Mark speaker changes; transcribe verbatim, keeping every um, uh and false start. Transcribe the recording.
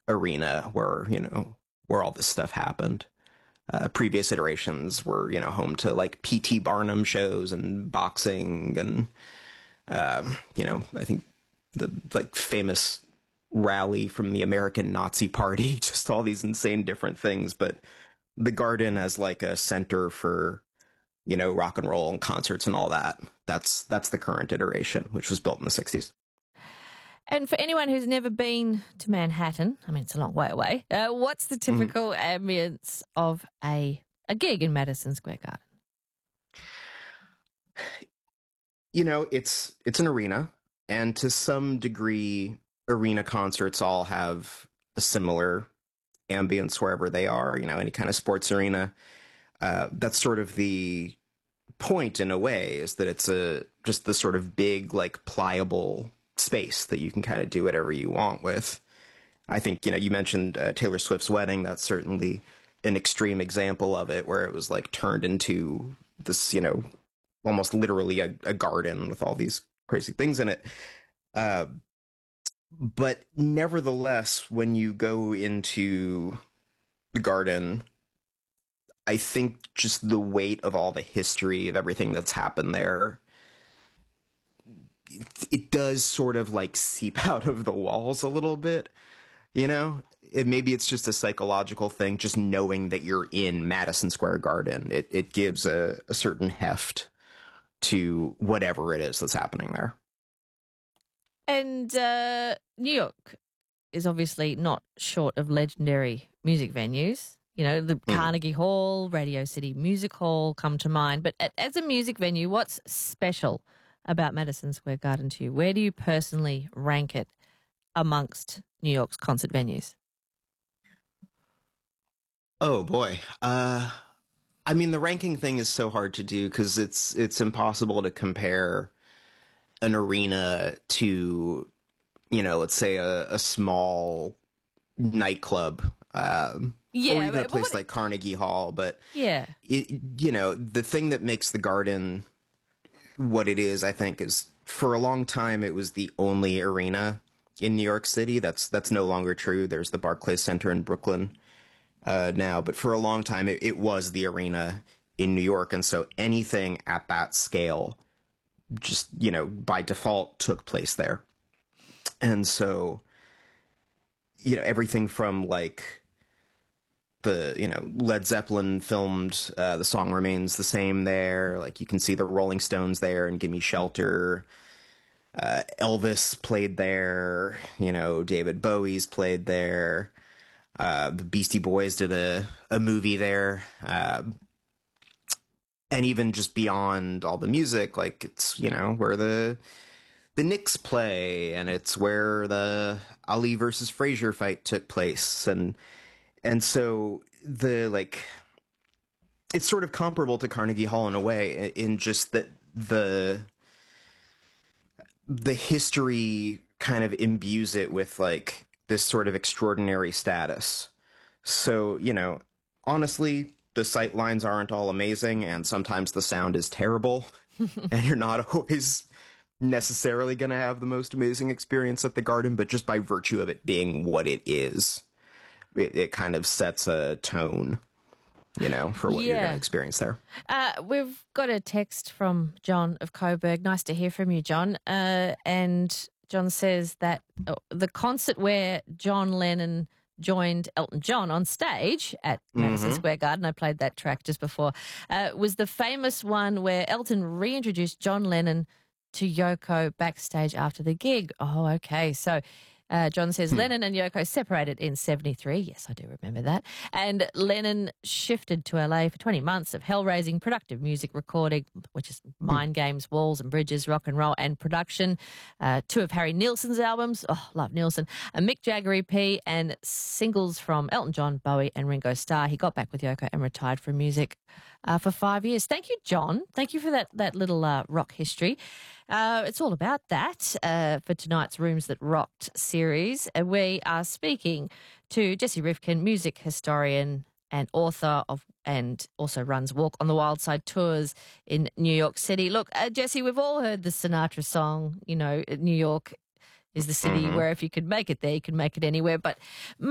Speaker 1: arena where, you know, where all this stuff happened. Uh, previous iterations were, you know, home to like P T Barnum shows and boxing and, um, you know, I think the like famous rally from the American Nazi Party, just all these insane different things. But the Garden as like a center for, you know, rock and roll and concerts and all that. That's that's the current iteration, which was built in the sixties.
Speaker 2: And for anyone who's never been to Manhattan, I mean, it's a long way away, uh, what's the typical mm. ambience of a, a gig in Madison Square Garden?
Speaker 1: You know, it's it's an arena, and to some degree, arena concerts all have a similar ambience wherever they are, you know, any kind of sports arena. Uh, that's sort of the point in a way, is that it's a just the sort of big, like, pliable space that you can kind of do whatever you want with. I think, you know, you mentioned uh, Taylor Swift's wedding. That's certainly an extreme example of it, where it was like turned into this, you know, almost literally a, a garden with all these crazy things in it. Uh, but nevertheless, when you go into the Garden, I think just the weight of all the history of everything that's happened there, it, it does sort of like seep out of the walls a little bit, you know? It, maybe it's just a psychological thing, just knowing that you're in Madison Square Garden. It, it gives a, a certain heft to whatever it is that's happening there.
Speaker 2: And uh, New York is obviously not short of legendary music venues. You know, the mm. Carnegie Hall, Radio City Music Hall come to mind. But as a music venue, what's special about Madison Square Garden to you? Where do you personally rank it amongst New York's concert venues?
Speaker 1: Oh, boy. Uh, I mean, the ranking thing is so hard to do because it's it's impossible to compare an arena to, you know, let's say a, a small nightclub. Um,
Speaker 2: yeah,
Speaker 1: or even
Speaker 2: but,
Speaker 1: a place
Speaker 2: what,
Speaker 1: like Carnegie Hall. But,
Speaker 2: yeah,
Speaker 1: it, you know, the thing that makes the Garden what it is, I think, is for a long time it was the only arena in New York City. That's that's no longer true. There's the Barclays Center in Brooklyn uh, now. But for a long time, it, it was the arena in New York. And so anything at that scale just, you know, by default took place there. And so, you know, everything from like the, you know, Led Zeppelin filmed uh, The Song Remains the Same there. Like you can see the Rolling Stones there and Gimme Shelter. Uh, Elvis played there. You know, David Bowie's played there. Uh, the Beastie Boys did a, a movie there. Uh, and even just beyond all the music, like it's, you know, where the the Knicks play, and it's where the Ali versus Frazier fight took place. And And so the, like, it's sort of comparable to Carnegie Hall in a way, in just that the the history kind of imbues it with like this sort of extraordinary status. So, you know, honestly, the sight lines aren't all amazing, and sometimes the sound is terrible, and you're not always necessarily going to have the most amazing experience at the Garden, but just by virtue of it being what it is, It, it kind of sets a tone, you know, for what
Speaker 2: yeah.
Speaker 1: you're going to experience there.
Speaker 2: Uh, we've got a text from John of Coburg. Nice to hear from you, John. Uh, and John says that uh, the concert where John Lennon joined Elton John on stage at Madison mm-hmm. Square Garden, I played that track just before, uh, was the famous one where Elton reintroduced John Lennon to Yoko backstage after the gig. Oh, okay. So Uh, John says, hmm. Lennon and Yoko separated in seventy-three. Yes, I do remember that. And Lennon shifted to L A for twenty months of hell-raising, productive music recording, which is Mind hmm. Games, Walls and Bridges, rock and roll, and production. Uh, two of Harry Nilsson's albums. Oh, love Nilsson. A Mick Jagger E P and singles from Elton John, Bowie and Ringo Starr. He got back with Yoko and retired from music uh, for five years. Thank you, John. Thank you for that, that little uh, rock history. Uh, it's all about that uh, for tonight's Rooms That Rocked series. Uh, we are speaking to Jesse Rifkin, music historian and author of, and also runs Walk on the Wild Side tours in New York City. Look, uh, Jesse, we've all heard the Sinatra song, you know, New York is the city mm-hmm. where if you could make it there, you can make it anywhere. But